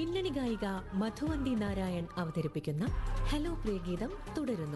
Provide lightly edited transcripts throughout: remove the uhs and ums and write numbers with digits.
പിന്നണി ഗായിക മധുവന്തി നാരായൺ അവതരിപ്പിക്കുന്ന ഹലോ പ്രിയഗീതം തുടരുന്നു.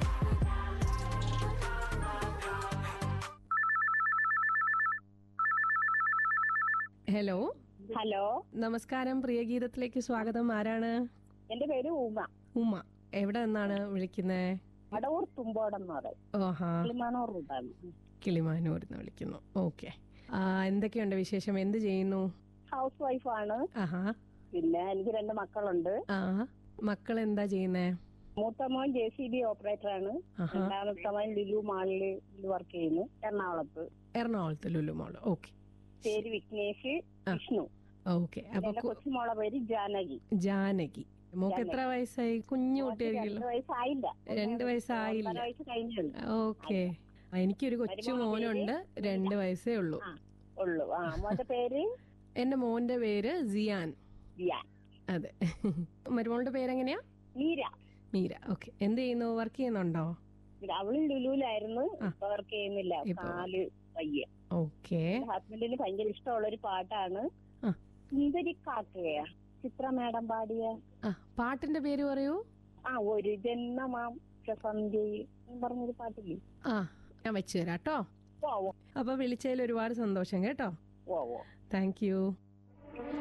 ഹലോ. ഹലോ, നമസ്കാരം. പ്രിയഗീതത്തിലേക്ക് സ്വാഗതം. ആരാണ്? എന്റെ പേര് ഉമ. ഉമ. എവിടെ നിന്നാണ് വിളിക്കുന്നത്? അടൂർ തുമ്പോടം എന്ന് പറയും. ഓഹാ, കിളിമാനൂർ റൂട്ടാണ്. കിളിമാനൂരിന്ന് വിളിക്കുന്നു. ഓക്കെ. എന്തൊക്കെയുണ്ട് വിശേഷം? എന്ത് ചെയ്യുന്നു? ഹൗസ് വൈഫാണ്. ആഹാ. പിന്നെ എനിക്ക് 2 മക്കളുണ്ട്. മക്കൾ എന്താ ചെയ്യുന്നേ? മൂത്ത മോൻ JCB ഓപ്പറേറ്റർ ആണ്. രണ്ടാമത്തെ മോൻ ലുലു മാളില് വർക്ക് ചെയ്യുന്നു, എറണാകുളത്ത് ലുലു മാള്. ഓക്കെ. പേര് വിഘ്നേഷ്, വിഷ്ണു. ഓക്കെ. അപ്പൊ കൊച്ചുമോളെ പേര് ജാനകി. ജാനകി. മോക്ക് എത്ര വയസ്സായി? കുഞ്ഞു കുട്ടിയായിരിക്കും. 2 വയസ്സായില്ല. 2 വയസ്സായില്ല. 1.5 വയസ്സ് കഴിഞ്ഞുള്ളൂ. ഓക്കെ. എനിക്കൊരു കൊച്ചു മോനുണ്ട്. 2 വയസ്സേ ഉള്ളൂ. മോന്റെ പേര്? എന്റെ മോന്റെ പേര് സിയാൻ. ജിയാൻ. അതെ. മരുമോളുടെ പേരെങ്ങനെയാ? മീര. മീര. ഓക്കെ. എന്ത് ചെയ്യുന്നു? വർക്ക് ചെയ്യുന്നുണ്ടോ? അവള് ലുലുലായിരുന്നു, ഇപ്പൊ വർക്ക് ചെയ്യുന്നില്ല. 4 വയ്യ. ഓക്കെ. ഹസ്ബൻഡിന് ഭയങ്കര ഇഷ്ടമുള്ള ഒരു പാട്ടാണ് സുന്ദരിക്കാക്കയാ, ചിത്ര മാഡം പാടിയ. പാട്ടിന്റെ പേര് പറയൂ. ഒരു ജന്മമാം സന്ധ്യ പറഞ്ഞൊരു പാട്ടില്ലേ? ഞാൻ വെച്ചു തരാട്ടോ. അപ്പൊ വിളിച്ചതിൽ ഒരുപാട് സന്തോഷം കേട്ടോ. Thank you.